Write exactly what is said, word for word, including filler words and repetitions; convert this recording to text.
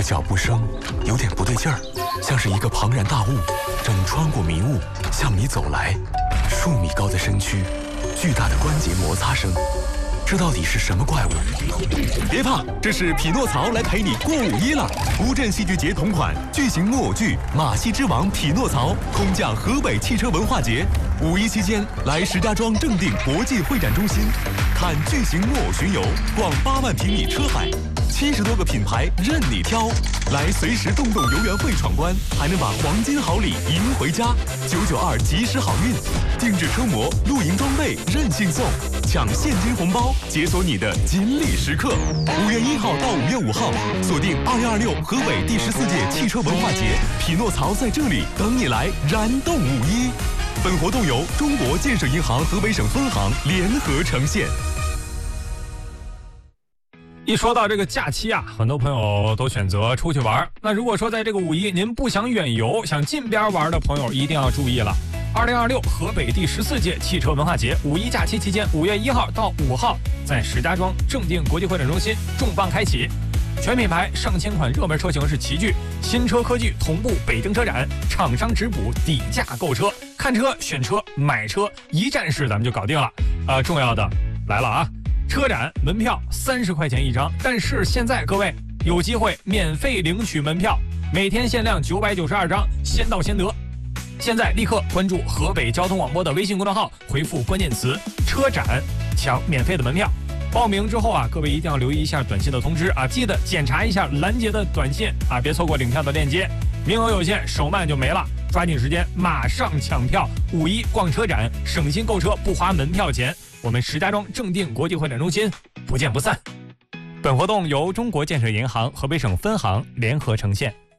这脚步声有点不对劲儿，像是一个庞然大物正穿过迷雾向你走来。数米高的身躯，巨大的关节摩擦声，这到底是什么怪物？别怕，这是匹诺曹来陪你过五一了。乌镇戏剧节同款巨型木偶剧《马戏之王匹诺曹》空降河北汽车文化节。五一期间，来石家庄正定国际会展中心，看巨型木偶巡游，逛八万平米车海，七十多个品牌任你挑。来随时动动游园会闯关，还能把黄金好礼赢回家。九九二及时好运，定制车模、露营装备任性送，抢现金红包，解锁你的锦鲤时刻。五月一号到五月五号，锁定二零二六河北第十四届汽车文化节，匹诺曹在这里等你来燃动五一。本活动由中国建设银行河北省分行联合呈现。 一说到这个假期啊，很多朋友都选择出去玩。那如果说在这个五一您不想远游，想近边玩的朋友一定要注意了。二零二六河北第十四届汽车文化节五一假期期间，五月一号到五号，在石家庄正定国际会展中心重磅开启。全品牌上千款热门车型是齐聚，新车科技同步北京车展，厂商直补底价购车，看车选车买车一站式咱们就搞定了。呃，重要的来了啊！车展门票三十块钱一张，但是现在各位有机会免费领取门票，每天限量九百九十二张，先到先得。现在立刻关注河北交通广播的微信公众号，回复关键词车展，抢免费的门票。报名之后啊，各位一定要留意一下短信的通知啊，记得检查一下拦截的短信啊，别错过领票的链接，名额有限，手慢就没了，抓紧时间马上抢票。五一逛车展，省心购车不花门票钱。我们石家庄正定国际会展中心不见不散。本活动由中国建设银行河北省分行联合呈现。